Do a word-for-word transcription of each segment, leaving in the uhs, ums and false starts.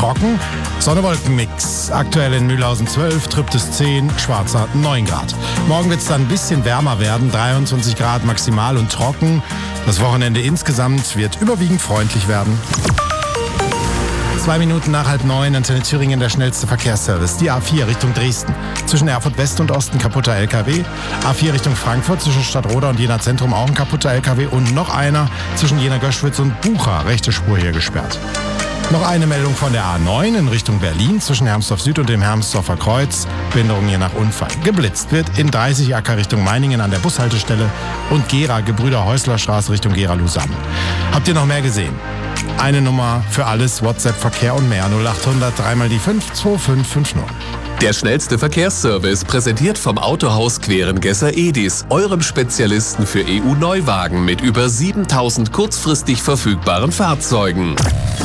trocken. Sonne-Wolken-Mix. Aktuell in Mühlhausen zwölf, Triptis zehn, Schwarzer neun Grad. Morgen wird es dann ein bisschen wärmer werden, dreiundzwanzig Grad maximal und trocken. Das Wochenende insgesamt wird überwiegend freundlich werden. Zwei Minuten nach halb neun, Antenne Thüringen, der schnellste Verkehrsservice. Die A vier Richtung Dresden. Zwischen Erfurt West und Osten kaputter L K W. A vier Richtung Frankfurt, zwischen Stadtroda und Jena Zentrum auch ein kaputter L K W. Und noch einer zwischen Jena Göschwitz und Bucha. Rechte Spur hier gesperrt. Noch eine Meldung von der A neun in Richtung Berlin, zwischen Hermsdorf Süd und dem Hermsdorfer Kreuz. Behinderung je nach Unfall. Geblitzt wird in dreißig Acker Richtung Meiningen an der Bushaltestelle und Gera, Gebrüder-Häusler-Straße Richtung Gera-Lusanne. Habt ihr noch mehr gesehen? Eine Nummer für alles, WhatsApp, Verkehr und mehr. null acht hundert, dreimal die fünf, zwei fünf fünf null. Der schnellste Verkehrsservice, präsentiert vom Autohaus Querengesser Edis, eurem Spezialisten für E U-Neuwagen mit über siebentausend kurzfristig verfügbaren Fahrzeugen.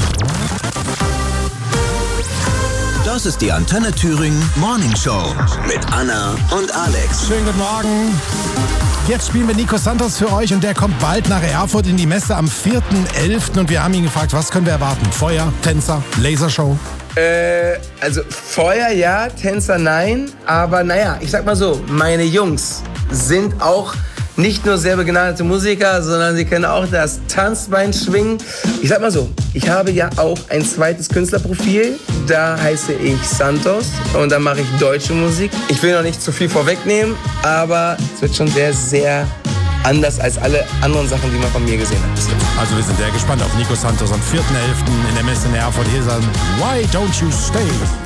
Das ist die Antenne Thüringen Morning Show mit Anna und Alex. Schönen guten Morgen. Jetzt spielen wir Nico Santos für euch und der kommt bald nach Erfurt in die Messe am vierten elften und wir haben ihn gefragt, was können wir erwarten? Feuer, Tänzer, Lasershow? Äh, also Feuer ja, Tänzer nein, aber naja, ich sag mal so, meine Jungs sind auch nicht nur sehr begnadete Musiker, sondern sie können auch das Tanzbein schwingen. Ich sag mal so, ich habe ja auch ein zweites Künstlerprofil. Da heiße ich Santos und da mache ich deutsche Musik. Ich will noch nicht zu viel vorwegnehmen, aber es wird schon sehr, sehr anders als alle anderen Sachen, die man von mir gesehen hat. Also wir sind sehr gespannt auf Nico Santos am vierten elften in der Messe in Erfurt. Hier ist er, Why Don't You Stay?